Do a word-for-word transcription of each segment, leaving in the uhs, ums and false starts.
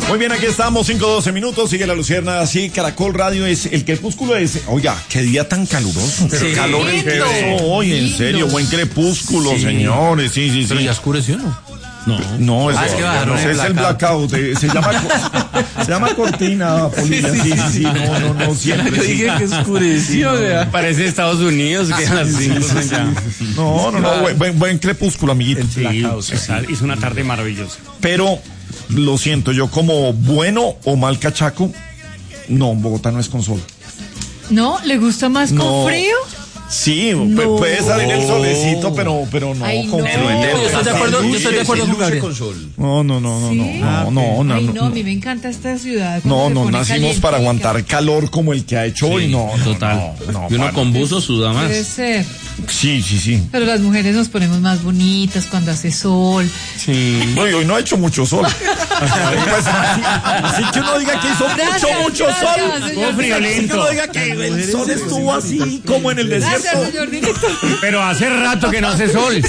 Muy bien, aquí estamos, cinco doce minutos, sigue la Lucierna, así, Caracol Radio es, el crepúsculo es, oiga, qué día tan caluroso, pero sí, calor en que hoy, en serio, buen crepúsculo, sí. Señores, sí, sí, sí. Pero ya oscureció, ¿no? No, no, es, ah, es, que no, no, es el blackout, eh, se llama se llama cortina polilla, sí, sí, sí, sí, no, no, no, siempre. Yo dije que oscureció, sí, no. Parece Estados Unidos, que ah, sí, sí, sí, sí. No, no, no, buen, buen, buen crepúsculo, amiguito. Sí, blackout, sí. Hizo una tarde maravillosa. Pero, lo siento, yo como bueno o mal cachaco, no, Bogotá no es con sol. ¿No? ¿Le gusta más con no. frío? Sí, no. Puede salir el solecito, pero, pero no. Ay, con no. frío. Yo estoy de acuerdo, yo estoy de acuerdo con Gabriel. Con sol. No, no, no, no, ¿Sí? no, no, no. Ay, no, no, a mí me encanta esta ciudad. No, no, nacimos para aguantar calor como el que ha hecho sí, hoy, no. Total. No, no, y uno con buzo suda más. Puede ser. Sí, sí, sí. Pero las mujeres nos ponemos más bonitas cuando hace sol. Sí. Bueno, hoy no ha hecho mucho sol. Pues, así, así que uno diga que hizo gracias, mucho, mucho gracias, sol. Señor, friolento. Que uno diga que el sol estuvo así como en el desierto. Gracias, señor director. Pero hace rato que no hace sol.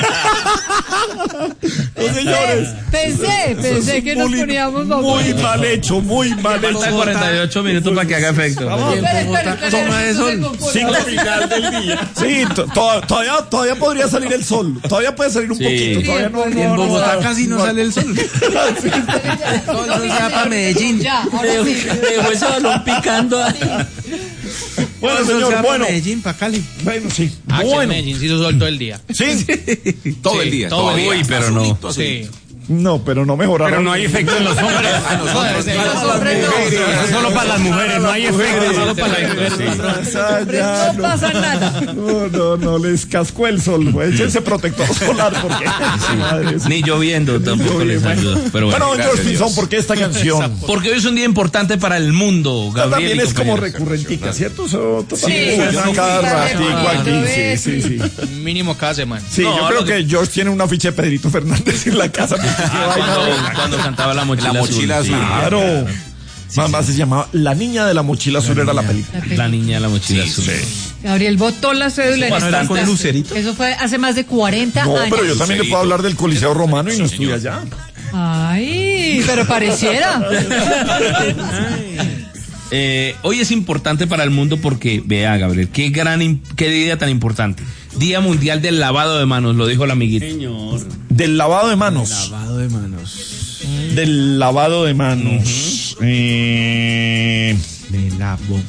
Los señores. Pensé, pensé que nos poníamos muy mal hecho, muy mal hecho. Faltan cuarenta y ocho minutos para que haga efecto. Vamos, espera, espera, espera, toma de sol. Cinco final del día. Sí, todavía, todavía podría salir el sol. Todavía puede salir un sí. poquito. Todavía no, no, y en Bogotá no, casi no, no sale el sol. Sí. No, no, ya para Medellín. Ya, ahora sí. Dejó ese balón picando ahí. Bueno, señor, bueno. Medellín, para Cali. Bueno, sí. Ah, bueno. Medellín sí hizo sol todo el día. Sí. Todo sí, el día. Todo el día. Uy, pero no. Sí. No, pero no mejoraron. Pero no hay efecto en los hombres. En los hombres, en los hombres no. Solo para las mujeres, no hay efecto. Solo para las mujeres. No pasa nada. No, no, no les cascó el sol. Échense protector solar porque. Ni lloviendo tampoco les ayuda. Pero bueno, bueno George Pinzón, ¿por qué esta canción? Porque hoy es un día importante para el mundo, Gabriel. También es como recurrentica, ¿cierto? Eso sí, cada ratico aquí. Sí, sí, sí. Mínimo cada semana. Sí, yo creo que George tiene una ficha de Pedrito Fernández en la casa. Ah, cuando, cuando cantaba La Mochila, la mochila Azul. azul. Claro. Sí, Mamá sí. se llamaba La Niña de la Mochila Azul, era la película. La, la Niña de la Mochila sí, Azul. Sí. Gabriel botó la cédula en esta con Lucerito. Eso fue hace más de cuarenta no, años. No, pero yo también Lucerito. Le puedo hablar del Coliseo Romano y no estuve allá. Ay, pero pareciera. eh, hoy es importante para el mundo porque, vea, Gabriel, qué gran, qué día tan importante. Día Mundial del Lavado de Manos, lo dijo el amiguito. Señor. Del lavado de manos. Del lavado de manos. Del lavado de manos. Uh-huh. eh... Me lavo.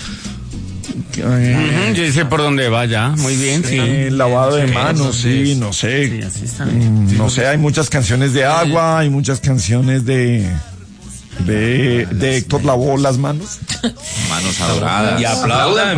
Eh, uh-huh. Yo sé por dónde va ya. Muy bien, sí. sí. Lavado de manos, sí, no sé. Sí, así está. Mm, no sé, hay muchas canciones de agua, hay muchas canciones de... De, de Héctor lavó las manos. Manos adoradas. Y aplaudan.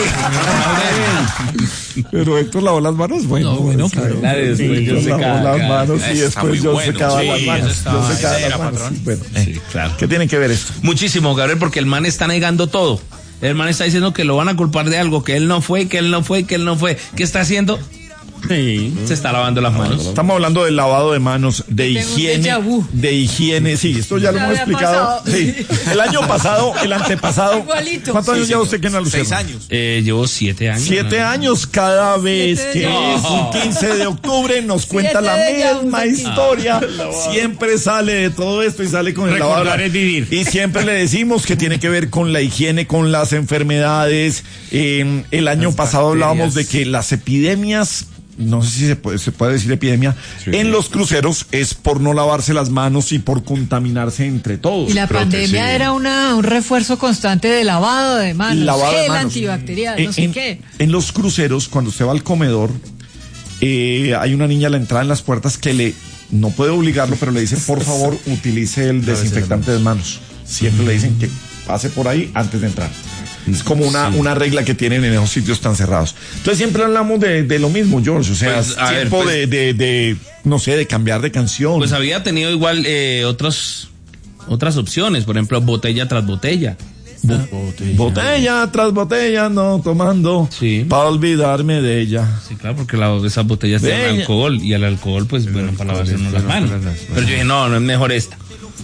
Pero Héctor lavó las manos, bueno, no, bueno, claro. Claro, sí, yo lavó secaba, las claro. manos y después yo bueno, secaba sí, las manos. Yo secaba las manos. Sí, bueno, sí, claro. ¿Qué tiene que ver esto? Muchísimo, Gabriel, porque el man está negando todo. El man está diciendo que lo van a culpar de algo, que él no fue, que él no fue, que él no fue. ¿Qué está haciendo? Sí. Se está lavando las manos. Estamos hablando del lavado de manos, de higiene, de higiene, sí, esto ya lo hemos explicado. Sí. El año pasado, el antepasado. Igualito. ¿Cuántos años sí, lleva usted que en la Lucierna? Seis años. Eh, llevo siete años. Siete ¿no? años cada vez siete que no. es un quince de octubre nos cuenta la misma historia. Ah. Siempre sale de todo esto y sale con el lavado. Es vivir. Y siempre le decimos que tiene que ver con la higiene, con las enfermedades. Eh, el año las pasado bacterias. Hablábamos de que las epidemias, no sé si se puede, se puede decir epidemia, sí, en sí. los cruceros es por no lavarse las manos y por contaminarse entre todos. Y la Creo pandemia sí. era una, un refuerzo constante de lavado de manos, lavado gel de manos. antibacterial, en, no sé en, qué. En los cruceros, cuando usted va al comedor, eh, hay una niña a la entrada en las puertas que le, no puede obligarlo, pero le dice, por favor, utilice el desinfectante de manos. Siempre le dicen que pase por ahí antes de entrar. Es como una, sí. una regla que tienen en esos sitios tan cerrados. Entonces siempre hablamos de, de lo mismo, George. O sea, pues, tiempo ver, pues, de, de, de, no sé, de cambiar de canción. Pues había tenido igual eh, otras, otras opciones. Por ejemplo, botella tras botella. Bo botella. botella tras botella, no tomando, sí. para olvidarme de ella. Sí, claro, porque la, esas botellas tienen alcohol. Y el alcohol, pues, el bueno, alcohol para lavarse uno las manos. Pero yo dije, no, no es mejor esta.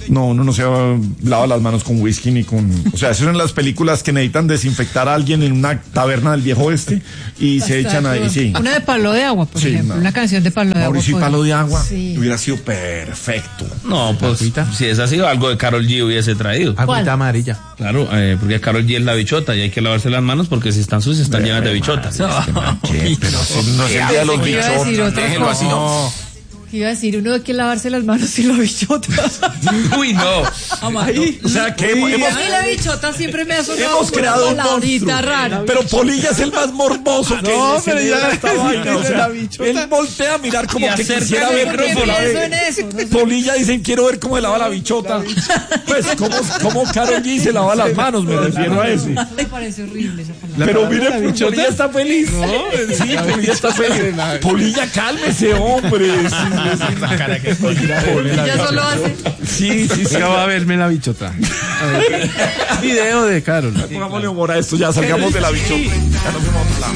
No, uno no se lava las manos con whisky ni con... O sea, esas son las películas que necesitan desinfectar a alguien en una taberna del viejo oeste y se echan ahí, sí. Una de Palo de Agua, por Sí, ejemplo. no. Una canción de Palo de Mauricio y Agua. Palo de Agua Sí. hubiera sido perfecto. No, pues si es así, algo de Karol G hubiese traído. Agüita amarilla. Claro, eh, porque Karol G es la bichota y hay que lavarse las manos porque si están sucias están llenas de bichotas. ¿Qué? Pero si no se de los Iba a decir bichotas. otra Déjenlo así, cosa. Iba a decir, uno hay que lavarse las manos y la bichota. Uy, no. O sea, que hemos, hemos- A mí la bichota siempre me ha sonado hemos como creado un una palabrita monstruo. rara. Pero Polilla es el más morboso que No, se pero le ya- da esta vaina, o de sea, la bichota. él voltea a mirar como Y que acerca quisiera el ver ¿Por qué cómo la pienso ve. en eso? No sé. Polilla dicen, quiero ver cómo se lava la bichota. Pues, ¿cómo, cómo Karol G se lava las manos? Me refiero a eso. Me parece horrible esa palabra. Pero mire, Polilla está feliz. Sí, Polilla está feliz. Polilla, cálmese, hombre. Sí, sí, Ya solo hace. sí, sí, sí. Ya va a verme la bichota. A ver. Video de Carol. Pongámosle humor a esto, ya salgamos de la bichota. Ya nos fuimos a otro lado.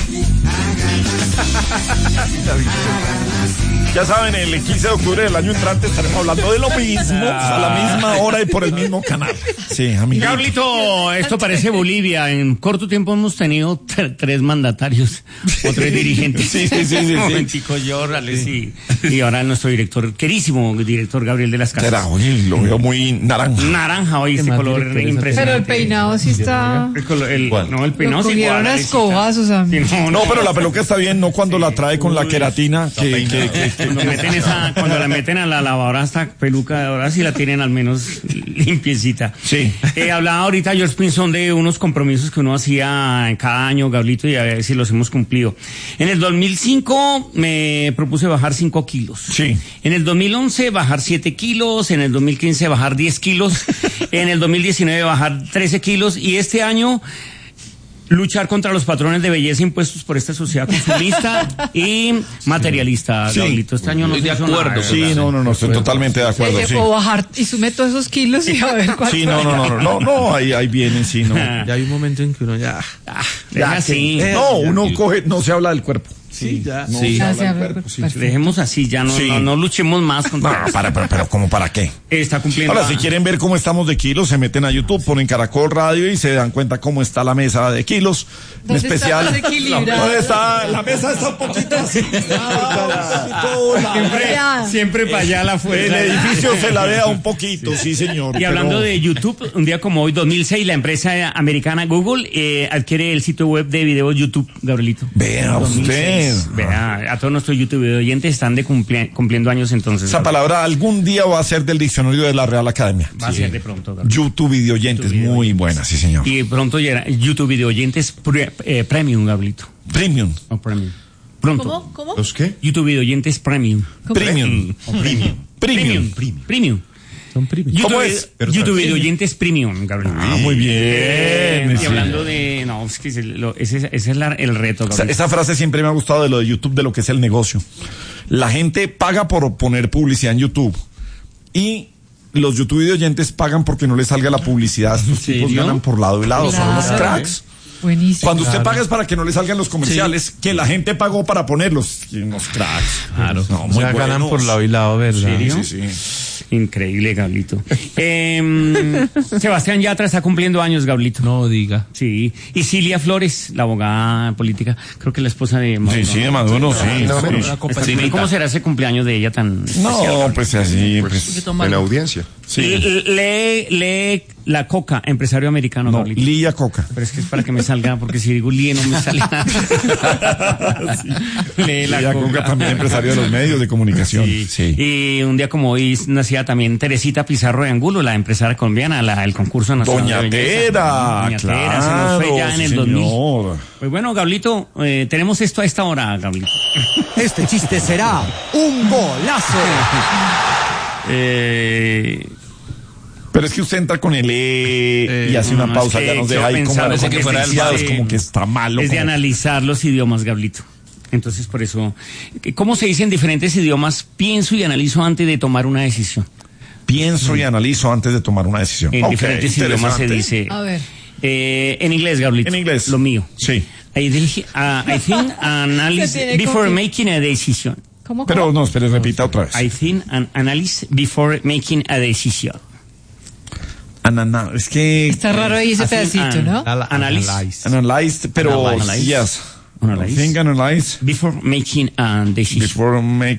Ya saben, el quince de octubre del año entrante estaremos hablando de lo mismo, a la misma hora y por el mismo canal. Sí, amiguito. Carlito, esto parece Bolivia. En corto tiempo hemos tenido tre- tres mandatarios o tres dirigentes. Sí, sí, sí, sí, sí. Un momentico, yo, Rales, y, y ahora nuestro director, querísimo director Gabriel de las Casas. Será, oye, lo veo muy naranja. Naranja hoy, este más color directores impresionante. Pero el peinado sí está. El color- el- no, el Lo peinado sí cogieron igual, a Alecita. escobazos a mí. Sí, No, pero la peluca está bien, no cuando la trae con la queratina, que, que, que, que- Cuando, meten esa, cuando la meten a la lavadora, esta peluca, ahora sí la tienen al menos limpiecita. Sí. Eh, hablaba ahorita George Pinzón de unos compromisos que uno hacía en cada año, Gablito, y a ver si los hemos cumplido. En el dos mil cinco me propuse bajar cinco kilos. Sí. En el dos mil once bajar siete kilos, en el dos mil quince bajar diez kilos, en el dos mil diecinueve bajar trece kilos, y este año luchar contra los patrones de belleza impuestos por esta sociedad consumista y materialista, Sí. Gablito. Este año no Estoy de funcionó acuerdo. nada, Sí, ¿verdad? no, no, no, estoy totalmente de acuerdo, Ella sí. puedo bajar y sume todos esos kilos y a ver cuánto. Sí, no, no, no, no, no, no, ahí, ahí viene, sí, no. Ya hay un momento en que uno ya. Ah, deja así. No, uno coge, no se habla del cuerpo. Sí, ya. No Sí. se Ah, habla sí, del a ver, cuerpo, sí. perfecto. Dejemos así, ya no, Sí. no, no luchemos más contra No, para, pero, pero, ¿cómo para qué? Está cumpliendo. Ahora, si quieren ver cómo estamos de kilos, se meten a YouTube, ponen Caracol Radio y se dan cuenta cómo está la mesa de kilos. En ¿Dónde especial. está más equilibrada? ¿Dónde está? La mesa está un poquito así. Siempre, Ya. siempre para allá la El fuerza. edificio se ladea un poquito, sí, señor. Y hablando pero- de YouTube, un día como hoy, dos mil seis, la empresa americana Google eh, adquiere el sitio web de videos YouTube, Gabrielito. Vea usted. Vea, a todos nuestros YouTube oyentes están de cumpli- cumpliendo años entonces. Esa palabra algún día va a ser del diccionario de la Real Academia. Va a ser de pronto, Gabriel. YouTube video oyentes, YouTube muy videoyentes. buena, sí, señor. Y pronto llegará YouTube video oyentes pre- eh, premium, Gabrielito. Premium. O premium. Pronto. ¿Cómo? ¿Cómo? ¿Los qué? YouTube video oyentes premium. Premium. Premium. Premium. Premium. Son primos. YouTube, ¿Cómo es? YouTube video oyentes premium, Gabriel. Ah, muy bien. Eh, y sí. hablando de, no, es que ese, lo- ese- ese es la- el reto, Esa, Gabriel. esa frase siempre me ha gustado de lo de YouTube, de lo que es el negocio. La gente paga por poner publicidad en YouTube y los YouTube video oyentes pagan porque no les salga la publicidad. Estos tipos ¿Serio? ganan por lado y lado, son unos Claro. cracks. Buenísimo. Cuando usted paga es para que no le salgan los comerciales, que la gente pagó para ponerlos. Y unos cracks. Claro. No, O muy sea, ganan buenos. por lado y lado, ¿verdad? ¿Serio? Sí, sí. Increíble, Gablito. Eh, Sebastián Yatra está cumpliendo años, Gablito. No diga. Sí. Y Cilia Flores, la abogada política, creo que la esposa de Maduro. Sí, sí, de Maduro, sí. sí. Está- ¿Cómo será ese cumpleaños de ella tan especial? No, pues así, pues. En audiencia. Sí. Lee, lee La Coca, empresario americano, No, Gablito. Lía Coca. Pero es que es para que me salga, porque si digo Lie no me sale nada. Lee La Lía Coca. Coca también empresario de los medios de comunicación. Sí. Sí. Y un día como hoy nacía también Teresita Pizarro de Angulo, la empresaria colombiana, la, el concurso nacional. Doña de belleza. Tera, Doña Tera, se nos claro, fue ya en sí, el dos mil. señor. Pues bueno, Gablito, eh, tenemos esto a esta hora, Gablito. Este chiste será un golazo. Eh, Pero es que usted entra con el E y hace una no, pausa, es ya que nos yo deja ahí como pensaba ese que fuera el licenciados, sí. como que está malo. es de como- analizar los idiomas, Gablito. Entonces, por eso, ¿cómo se dice en diferentes idiomas? Pienso y analizo antes de tomar una decisión. Pienso y analizo antes de tomar una decisión. En Ok, diferentes idiomas se interesante. dice. A ver. Eh, en inglés, Gablito. En inglés. Lo mío. Sí. I, think- uh, I think analyze Se tiene before confi- making a decision. ¿Cómo, Pero cómo? no, espere, repita otra vez. I think and analyze before making a decision. Anana, es que Está raro ahí ese I think pedacito, an- ¿no? Analyze. analyzed, pero Analyze. yes. Analyze. I think analyze Before making a decision. before make